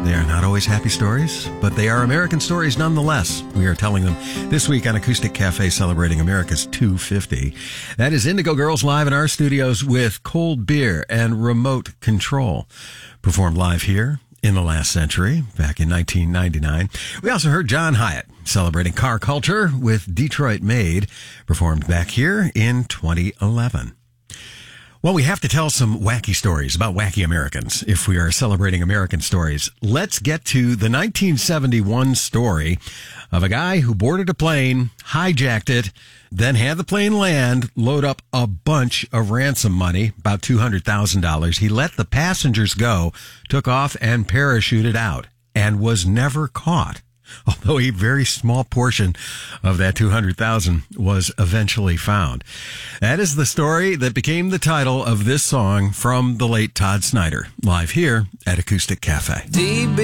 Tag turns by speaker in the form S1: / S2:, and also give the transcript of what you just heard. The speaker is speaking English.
S1: They are not always happy stories, but they are American stories nonetheless. We are telling them this week on Acoustic Cafe celebrating America's 250. That is Indigo Girls live in our studios with Cold Beer and Remote Control. Performed live here in the last century, back in 1999. We also heard John Hiatt celebrating car culture with Detroit Made, performed back here in 2011. Well, we have to tell some wacky stories about wacky Americans if we are celebrating American stories. Let's get to the 1971 story of a guy who boarded a plane, hijacked it, then had the plane land, load up a bunch of ransom money, about $200,000. He let the passengers go, took off and parachuted out, and was never caught. Although a very small portion of that $200,000 was eventually found. That is the story that became the title of this song from the late Todd Snider, live here at Acoustic Cafe.